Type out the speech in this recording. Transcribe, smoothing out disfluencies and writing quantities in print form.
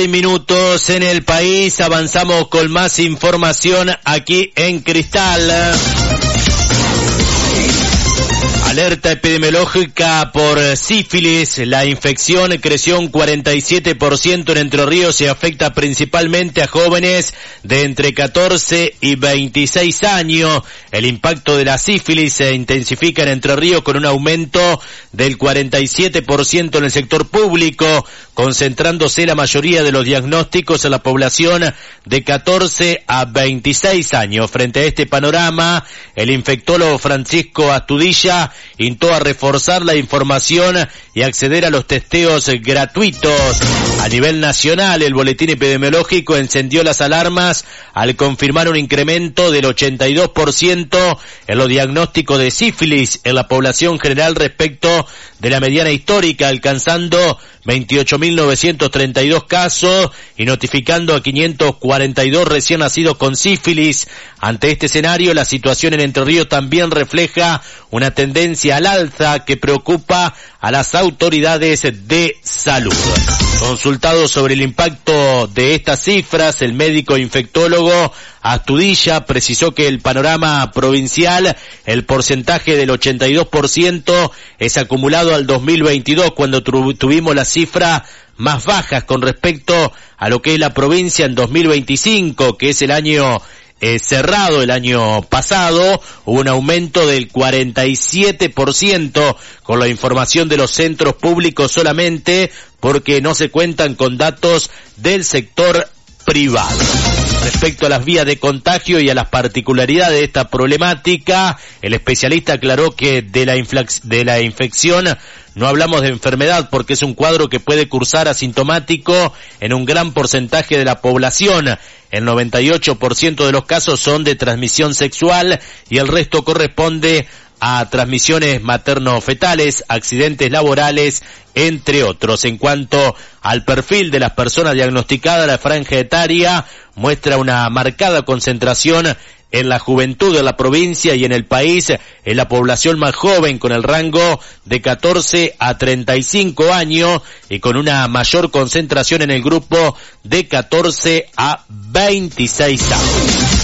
Minutos en el país, avanzamos con más información aquí en Cristal. Alerta epidemiológica por sífilis. La infección creció un 47% en Entre Ríos y afecta principalmente a jóvenes de entre 14 y 26 años. El impacto de la sífilis se intensifica en Entre Ríos con un aumento del 47% en el sector público, concentrándose la mayoría de los diagnósticos en la población de 14 a 26 años. Frente a este panorama, el infectólogo Francisco Astudilla instó a reforzar la información y acceder a los testeos gratuitos. A nivel nacional, el boletín epidemiológico encendió las alarmas al confirmar un incremento del 82% en los diagnósticos de sífilis en la población general respecto de la mediana histórica, alcanzando 28.932 casos y notificando a 542 recién nacidos con sífilis. Ante este escenario, la situación en Entre Ríos también refleja una tendencia al alza que preocupa a las autoridades de salud. Consultado sobre el impacto de estas cifras, el médico infectólogo Astudilla precisó que el panorama provincial, el porcentaje del 82% es acumulado al 2022, cuando tuvimos las cifras más bajas con respecto a lo que es la provincia en 2025, que es el año cerrado. El año pasado hubo un aumento del 47% con la información de los centros públicos solamente, porque no se cuentan con datos del sector privado. Respecto a las vías de contagio y a las particularidades de esta problemática, el especialista aclaró que de la infección no hablamos de enfermedad, porque es un cuadro que puede cursar asintomático en un gran porcentaje de la población. El 98% de los casos son de transmisión sexual y el resto corresponde a transmisiones materno-fetales, accidentes laborales, entre otros. En cuanto al perfil de las personas diagnosticadas, la franja etaria muestra una marcada concentración en la juventud de la provincia y en el país, en la población más joven, con el rango de 14 a 35 años y con una mayor concentración en el grupo de 14 a 26 años.